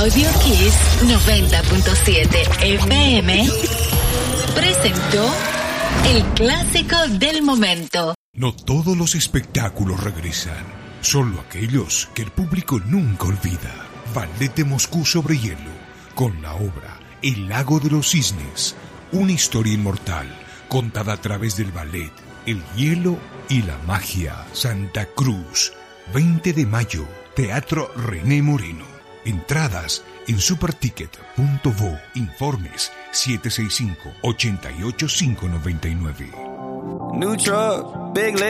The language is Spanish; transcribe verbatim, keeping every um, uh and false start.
Audio Kiss noventa punto siete F M presentó el clásico del momento. No todos los espectáculos regresan, solo aquellos que el público nunca olvida. Ballet de Moscú sobre hielo, con la obra El lago de los cisnes, una historia inmortal contada a través del ballet, el hielo y la magia. Santa Cruz, veinte de mayo, Teatro René Moreno. Entradas en superticket punto vo. Informes siete seis cinco, ocho ocho cinco nueve nueve. New truck, big leg.